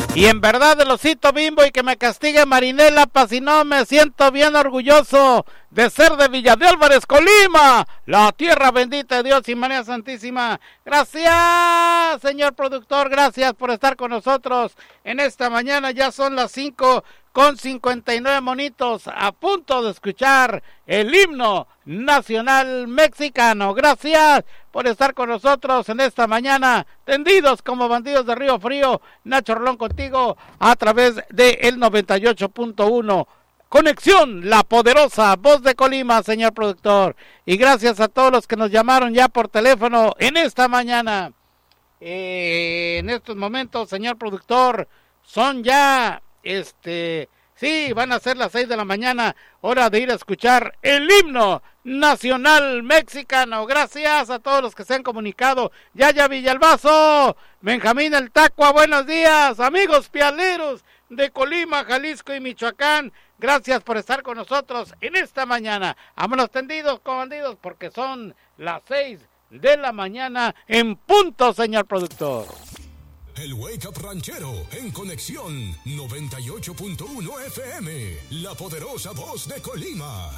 Y en verdad el osito Bimbo y que me castigue Marinela, si no me siento bien orgulloso de ser de Villa de Álvarez, Colima, la tierra bendita de Dios y María Santísima. Gracias, señor productor, gracias por estar con nosotros en esta mañana. Ya son las 5:59 monitos, a punto de escuchar el himno nacional mexicano. Gracias por estar con nosotros en esta mañana, tendidos como bandidos de Río Frío. Nacho Rolón contigo a través de el 98.1. Conexión, la poderosa voz de Colima, señor productor. Y gracias a todos los que nos llamaron ya por teléfono en esta mañana. En estos momentos, señor productor, son ya, sí, van a ser las 6 de la mañana, hora de ir a escuchar el himno nacional mexicano. Gracias a todos los que se han comunicado. Yaya Villalbazo, Benjamín El Tacua, buenos días, amigos pialeros de Colima, Jalisco y Michoacán. Gracias por estar con nosotros en esta mañana. Vámonos tendidos como bandidos porque son las 6 de la mañana en punto, señor productor. El Wake Up Ranchero en Conexión 98.1 FM, la poderosa voz de Colima.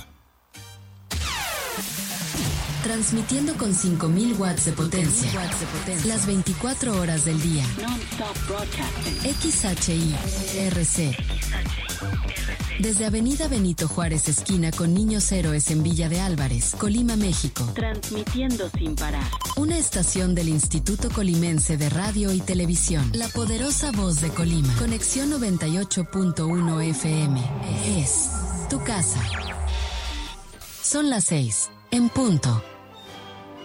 Transmitiendo con 5,000 watts de potencia, las 24 horas del día. XHI-RC. Desde Avenida Benito Juárez, esquina con Niños Héroes en Villa de Álvarez, Colima, México. Transmitiendo sin parar. Una estación del Instituto Colimense de Radio y Televisión. La poderosa voz de Colima. Conexión 98.1 FM. Es tu casa. Son las 6 en punto.